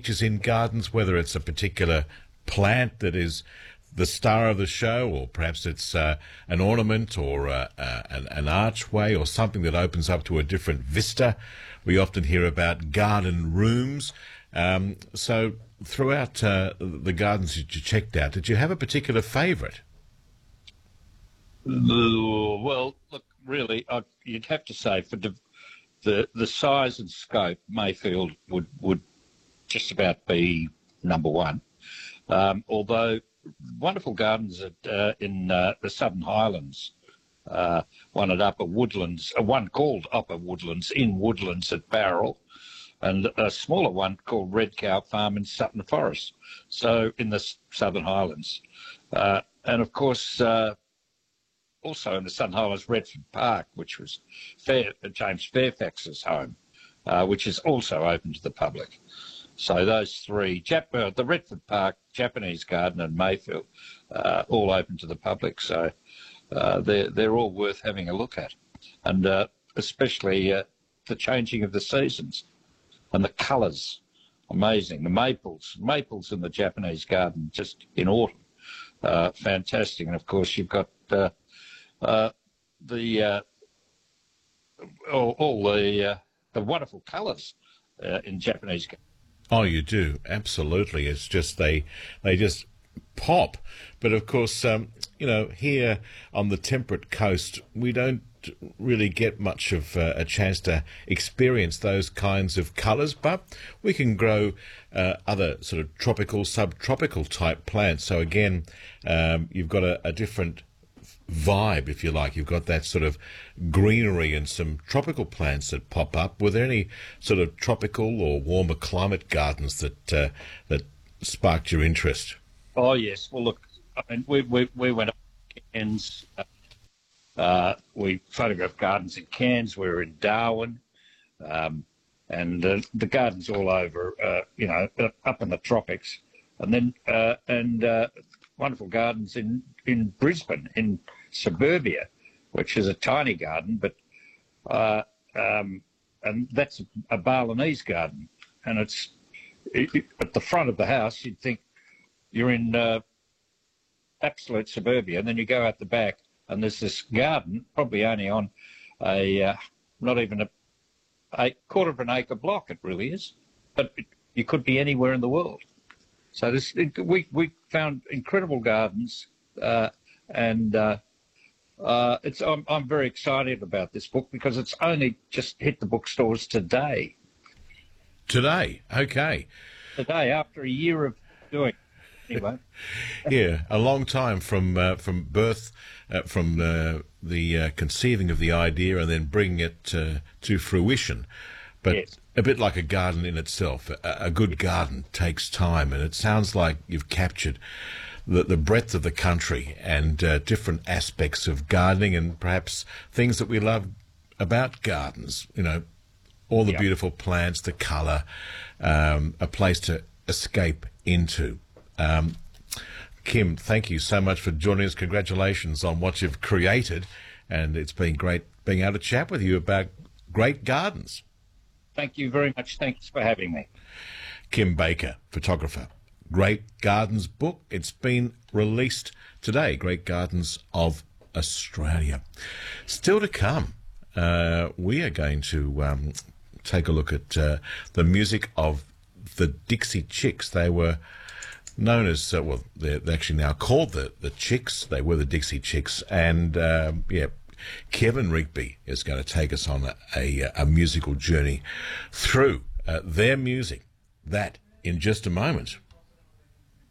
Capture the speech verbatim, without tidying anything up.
features in gardens, whether it's a particular plant that is the star of the show, or perhaps it's uh, an ornament or uh, uh, an, an archway or something that opens up to a different vista. We often hear about garden rooms. Um, so throughout uh, the gardens that you checked out, did you have a particular favourite? Well, look, really, I, you'd have to say for the, the the size and scope, Mayfield would, would just about be number one. Um, although wonderful gardens at, uh, in uh, the Southern Highlands, uh, one at Upper Woodlands, uh, one called Upper Woodlands in Woodlands at Barrel, and a smaller one called Red Cow Farm in Sutton Forest, so in the Southern Highlands. Uh, and of course, uh, also in the Southern Highlands, Redford Park, which was Fair, James Fairfax's home, uh, which is also open to the public. So those three, Jap- uh, the Redford Park, Japanese Garden and Mayfield, uh, all open to the public. So uh, they're, they're all worth having a look at. And uh, especially uh, the changing of the seasons and the colours, amazing. The maples, maples in the Japanese garden just in autumn, uh, fantastic. And of course you've got uh, uh, the uh, all, all the, uh, the wonderful colours uh, in Japanese garden. Oh, you do. Absolutely. It's just they they just pop. But, of course, um, you know, here on the temperate coast, we don't really get much of uh, a chance to experience those kinds of colours, but we can grow uh, other sort of tropical, subtropical type plants. So, again, um, you've got a, a different vibe, if you like. You've got that sort of greenery and some tropical plants that pop up. Were there any sort of tropical or warmer climate gardens that uh, that sparked your interest? Oh yes. Well, look, I mean, we we we went up to Cairns. Uh, uh, we photographed gardens in Cairns. We were in Darwin, um, and uh, the gardens all over, uh, you know, up in the tropics, and then uh, and uh, wonderful gardens in in Brisbane, in Suburbia, which is a tiny garden, but uh, um, and that's a Balinese garden, and it's it, it, at the front of the house. You'd think you're in uh, absolute suburbia, and then you go out the back, and there's this garden, probably only on a uh, not even a, a quarter of an acre block. It really is, but it, you could be anywhere in the world. So this it, we we found incredible gardens. Uh, and uh, uh, it's I'm, I'm very excited about this book because it's only just hit the bookstores today. Today, okay. Today, after a year of doing it. Anyway. Yeah, a long time from uh, from birth, uh, from uh, the uh, conceiving of the idea and then bringing it uh, to fruition. But yes. A bit like a garden in itself. A, a good garden takes time, and it sounds like you've captured The, the breadth of the country and uh, different aspects of gardening and perhaps things that we love about gardens, you know, all the yeah. beautiful plants, the colour, um, a place to escape into. Um, Kim, thank you so much for joining us. Congratulations on what you've created, and it's been great being able to chat with you about great gardens. Thank you very much. Thanks for having me. Kim Baker, photographer. Great Gardens book. It's been released today. Great Gardens of Australia. Still to come, uh, we are going to um, take a look at uh, the music of the Dixie Chicks. They were known as, uh, well, they're, they're actually now called the, the Chicks. They were the Dixie Chicks. And, um, yeah, Kevin Rigby is going to take us on a, a, a musical journey through uh, their music. That in just a moment.